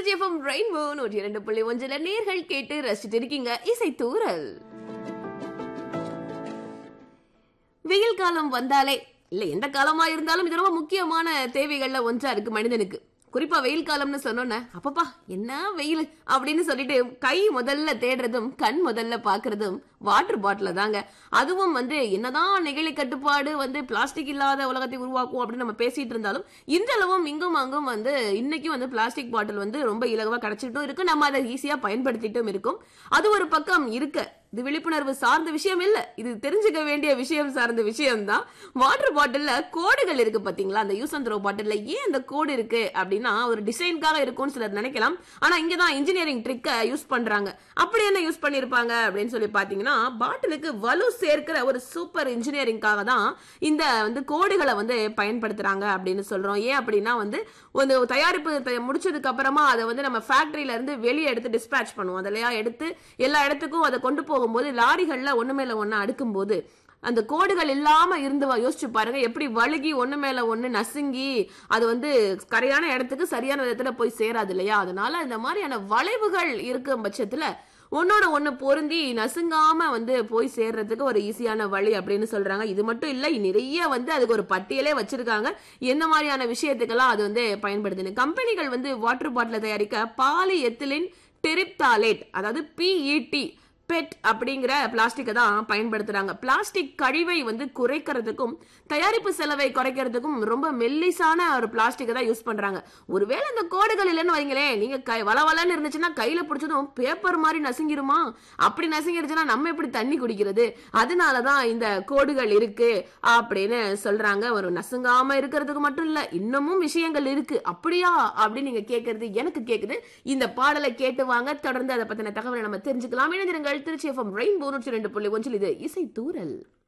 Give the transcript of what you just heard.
Trichy FM rainbow 102.1 நேர்கள் கேட்டு ரசிச்சுட்டு இருக்கீங்க இசை தூரல். வெயில் காலம் வந்தாலே இல்ல எந்த காலமா இருந்தாலும் இது ரொம்ப முக்கியமான தேவைகள்ல ஒன்றா இருக்கு மனிதனுக்கு. குறிப்பா வெயில் காலம்னு சொன்னோன்னே அப்பப்பா என்ன வெயில் அப்படின்னு சொல்லிட்டு கை முதல்ல தேடுறதும் கண் முதல்ல பாக்குறதும் வாட்டர் பாட்டில தாங்க. அதுவும் என்னதான் நெகிழி கட்டுப்பாடு பிளாஸ்டிக் இல்லாத உலகத்தை உருவாக்கும் அப்படின்னு நம்ம பேசிட்டு இருந்தாலும் இன்றளவும் இங்கும் அங்கும் இன்னைக்கும் பிளாஸ்டிக் பாட்டில் ரொம்ப இலகுவா கிடைச்சிட்டும் இருக்கு. நம்ம அதை ஈஸியா பயன்படுத்திட்டும் இருக்கும். அது ஒரு பக்கம் இருக்க இது விழிப்புணர்வு சார்ந்த விஷயம் இல்ல, இது தெரிஞ்சுக்க வேண்டிய விஷயம் சார்ந்த விஷயம் தான். வாட்டர் பாட்டில்ல கோடுகள் இருக்கு பாத்தீங்களா? அந்த யூஸ் அண்ட் த்ரோ பாட்டில்ல ஏன் அந்த கோடு இருக்கு அப்படின்னா ஒரு டிசைனுக்காக இருக்கும்னு சிலர் நினைக்கலாம். ஆனா இங்கதான் இன்ஜினியரிங் ட்ரிக்க யூஸ் பண்றாங்க. அப்படி என்ன யூஸ் பண்ணிருப்பாங்க அப்படின்னு சொல்லி பாத்தீங்கன்னா பாட்டிலுக்கு வலு சேர்க்கிற ஒரு சூப்பர் இன்ஜினியரிங்காக தான் இந்த கோடுகளை பயன்படுத்துறாங்க அப்படின்னு சொல்றோம். ஏன் அப்படின்னா ஒரு தயாரிப்பு முடிச்சதுக்கு அப்புறமா அதை நம்ம ஃபேக்டரியில இருந்து வெளியே எடுத்து டிஸ்பேட்ச் பண்ணுவோம். அதெல்லாம் எடுத்து எல்லா இடத்துக்கும் அதை கொண்டு போகும்போது லாரிகள்ல ஒண்ணு மேல ஒண்ணு அடுக்கும் போது அந்த கோடுகள் இல்லாம இருந்து யோசிச்சு பாருங்க எப்படி வழுகி ஒண்ணு மேல ஒண்ணு நசுங்கி அது கரையான இடத்துக்கு சரியான விதத்துல போய் சேராது இல்லையா? அதனால இந்த மாதிரியான வளைவுகள் இருக்கும் பட்சத்துல ஒன்னோட ஒண்ணு பொருந்தி நசுங்காம போய் சேர்றதுக்கு ஒரு ஈஸியான வழி அப்படின்னு சொல்றாங்க. இது மட்டும் இல்ல, நிறைய அதுக்கு ஒரு பட்டியலே வச்சிருக்காங்க எந்த மாதிரியான விஷயத்துக்கெல்லாம் அது பயன்படுதுன்னு. கம்பெனிகள் வாட்டர் பாட்டில தயாரிக்க பாலி எத்திலின் டெரிப்தாலேட் அதாவது PET பெட் அப்படிங்கிற பிளாஸ்டிக்கை தான் பயன்படுத்துறாங்க. பிளாஸ்டிக் கழிவை குறைக்கிறதுக்கும் தயாரிப்பு செலவை குறைக்கிறதுக்கும் ரொம்ப மெல்லிசான ஒரு பிளாஸ்டிக்கை தான் யூஸ் பண்றாங்க. ஒருவேளை இந்த கோடுகள் இல்லைன்னு வைங்களேன், நீங்க வளவலன்னு இருந்துச்சுன்னா கையில பிடிச்சதும் பேப்பர் மாதிரி நசுங்கிருமா? அப்படி நசுங்கிருச்சுன்னா நம்ம எப்படி தண்ணி குடிக்கிறது? அதனாலதான் இந்த கோடுகள் இருக்கு அப்படின்னு சொல்றாங்க. ஒரு நசுங்காம இருக்கிறதுக்கு மட்டும் இல்ல, இன்னமும் விஷயங்கள் இருக்கு. அப்படியா அப்படின்னு நீங்க கேட்கறது எனக்கு கேக்குது. இந்த பாடலை கேட்டு வாங்க, தொடர்ந்து அதை பத்தின தகவலை நம்ம தெரிஞ்சுக்கலாம். இணைந்திருங்கள் திருச்சி எஃப்எம் ரெயின்போ 102.1 இது இசை தூரல்.